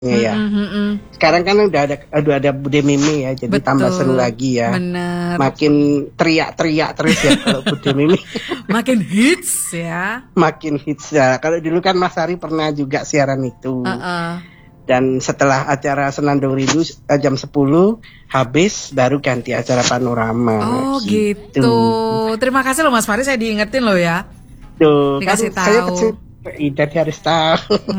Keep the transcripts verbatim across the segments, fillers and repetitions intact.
ya. Mm-hmm. Sekarang kan udah ada udah ada Bude Mimi ya, jadi betul, tambah seru lagi ya. Bener. Makin teriak-teriak terus ya kalau Bude Mimi. Makin hits ya. Makin hits ya. Kalau dulu kan Mas Ari pernah juga siaran itu. Uh-uh. Dan setelah acara Senandung Rindu jam sepuluh habis baru ganti acara Panorama. Oh gitu. gitu. Terima kasih loh Mas Faris, saya diingetin loh ya. Tuh, dikasih kan tahu. Saya kecil, jadi harus tahu.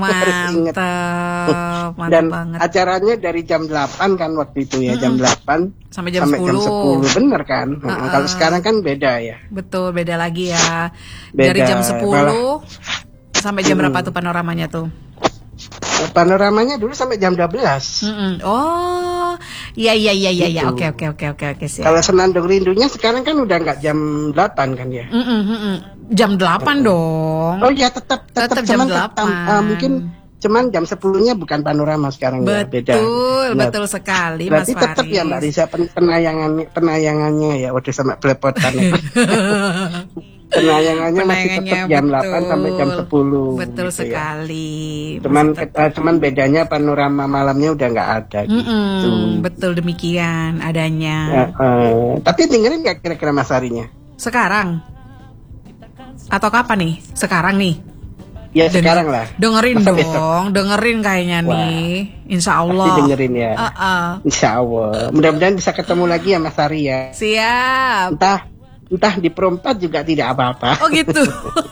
Mantap, mantap dan banget. Acaranya dari jam delapan kan waktu itu ya, mm-hmm. jam delapan sampai jam sampai sepuluh. Jam sepuluh, bener kan? Uh-uh. Kalau sekarang kan beda ya. Betul, beda lagi ya. Beda, dari jam sepuluh malah, sampai jam hmm. berapa tuh panoramanya tuh? Panoramanya dulu sampai jam dua belas. Mm-mm. Oh, iya iya iya iya gitu. Oke oke oke oke oke sih. Kalau Senandung Rindunya sekarang kan udah nggak jam delapan kan ya? Mm-mm, mm-mm. Jam delapan oh. dong. Oh ya tetap tetap, tetap jam delapan. Uh, mungkin cuman jam sepuluhnya bukan Panorama sekarang betul, ya, beda. Betul, betul sekali Mas Faris. Berarti tetap ya Mbak Risa penayangannya penayangannya ya waduh sama belepotan. Penayangannya masih tetap jam betul, delapan sampai jam sepuluh. Betul gitu sekali. Ya. Cuman uh, cuman bedanya Panorama malamnya udah nggak ada gitu. Betul demikian adanya. Uh, uh, tapi dengerin nggak kira-kira Mas Arinya? Sekarang? Atau kapan nih? Sekarang nih? Ya Den- sekarang lah. Dengerin Masa dong, besok? dengerin kayaknya Wah. nih. Insya Allah. Pasti dengerin ya. Uh-uh. Insya Allah. Mudah-mudahan bisa ketemu lagi ya Mas Ari ya. Siap. Entah entah di Pro empat juga tidak apa-apa. Oh gitu.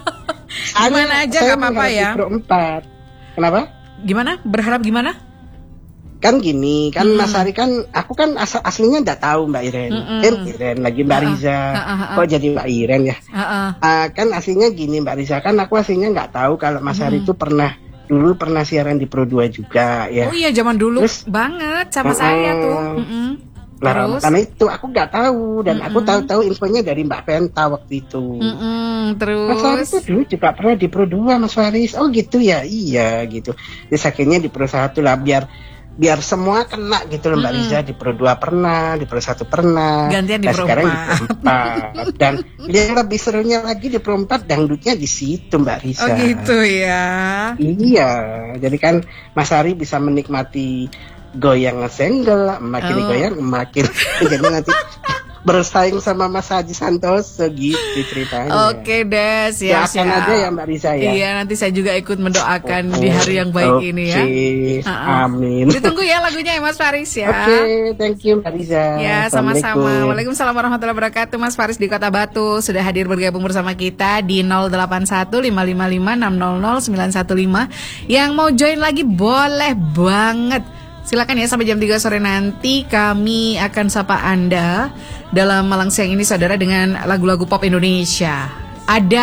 Gimana aja nggak apa-apa ya. Di Pro empat. Kenapa? Gimana? Berharap gimana? Kan gini, kan hmm. Mas Ari kan, aku kan as- aslinya nggak tahu Mbak Iren, mm-hmm. eh Iren lagi Mbak Riza, uh, uh, uh, uh. kok jadi Mbak Iren ya? Uh, uh. Uh, kan aslinya gini Mbak Riza, kan aku aslinya nggak tahu kalau Mas Ari itu hmm. pernah dulu pernah siaran di Pro dua juga ya. Oh iya zaman dulu Terus, banget sama uh, saya tuh. Mm-hmm. Nah, karena itu aku nggak tahu dan mm-hmm. aku tahu-tahu infonya dari Mbak Penta waktu itu. Mm-hmm. Terus Mas Faris itu dulu juga pernah di Pro dua Mas Faris. Oh gitu ya, iya gitu. Terus akhirnya di Pro satu lah biar biar semua kena gitu loh Mbak mm-hmm. Riza, di Pro dua pernah, di Pro satu pernah, gantian di nah, Pro sekarang empat. di Pro empat. Dan yang lebih serunya lagi di Pro empat dangdutnya di situ Mbak Riza. Oh gitu ya. Iya, jadi kan Mas Ari bisa menikmati goyang senggel, makin oh. goyang makin jadi nanti bersaing sama Mas Haji Santoso gitu ceritanya. Oke deh, siap siap. Doakan aja ya Mbak Riza ya. Iya, nanti saya juga ikut mendoakan oh, di hari yang baik okay. ini ya. Uh-uh. Amin. Ditunggu ya lagunya ya Mas Faris ya. Oke, okay, thank you Mbak Riza. Ya, sama-sama. Waalaikumsalam warahmatullahi wabarakatuh. Mas Faris di Kota Batu sudah hadir bergabung bersama kita di nol delapan satu lima lima lima enam nol nol sembilan satu lima. Yang mau join lagi boleh banget. Silakan ya, sampai jam tiga sore nanti kami akan sapa Anda dalam Malang Siang ini saudara dengan lagu-lagu pop Indonesia. Ada,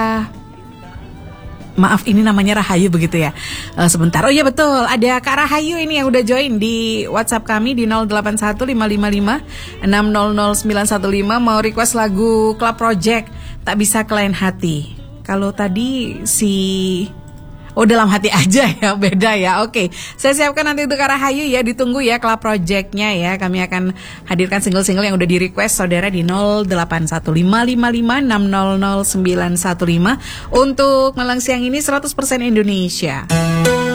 maaf ini namanya Rahayu begitu ya. uh, Sebentar, oh iya betul, ada Kak Rahayu ini yang udah join di WhatsApp kami di nol delapan satu lima lima lima enam nol nol sembilan satu lima. Mau request lagu Club Project, Tak Bisa Ke Lain Hati. Kalau tadi si... Oh dalam hati aja ya, beda ya. Oke, saya siapkan nanti untuk Kak Rahayu ya. Ditunggu ya Club Project-nya ya. Kami akan hadirkan single-single yang udah di request saudara di nol delapan satu lima lima lima enam nol nol sembilan satu lima. Untuk Malang Siang ini seratus persen Indonesia.